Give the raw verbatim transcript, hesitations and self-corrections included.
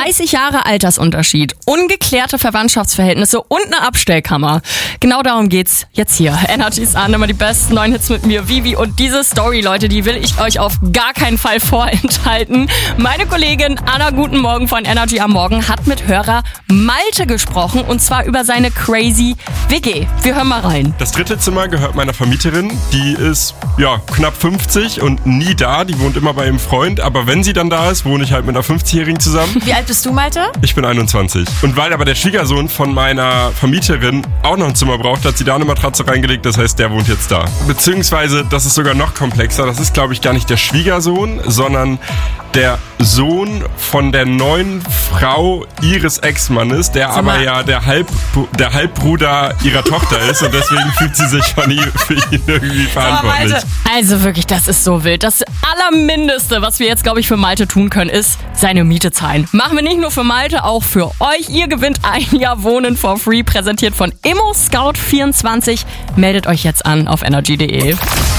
dreißig Jahre Altersunterschied, ungeklärte Verwandtschaftsverhältnisse und eine Abstellkammer. Genau darum geht's jetzt hier. Energy's an, immer die besten neuen Hits mit mir, Vivi. Und diese Story, Leute, die will ich euch auf gar keinen Fall vorenthalten. Meine Kollegin Anna, guten Morgen von Energy am Morgen, hat mit Hörer Malte gesprochen und zwar über seine crazy W G. Wir hören mal rein. Das dritte Zimmer gehört meiner Vermieterin. Die ist ja knapp fünfzig und nie da. Die wohnt immer bei ihrem Freund. Aber wenn sie dann da ist, wohne ich halt mit einer fünfzigjährigen zusammen. Wie alt bist du, Malte? Ich bin einundzwanzig. Und weil aber der Schwiegersohn von meiner Vermieterin auch noch ein Zimmer braucht, hat sie da eine Matratze reingelegt. Das heißt, der wohnt jetzt da. Beziehungsweise, das ist sogar noch komplexer. Das ist, glaube ich, gar nicht der Schwiegersohn, sondern der Sohn von der neuen Frau ihres Ex-Mannes, der Sag aber mal. ja der, Halb, der Halbbruder ihrer Tochter ist. Und deswegen fühlt sie sich von ihm, für ihn irgendwie verantwortlich. Malte. Also wirklich, das ist so wild. Das Allermindeste, was wir jetzt, glaube ich, für Malte tun können, ist seine Miete zahlen. Machen wir nicht nur für Malte, auch für euch. Ihr gewinnt ein Jahr Wohnen for free, präsentiert von Immo Scout vierundzwanzig. Meldet euch jetzt an auf energy punkt de.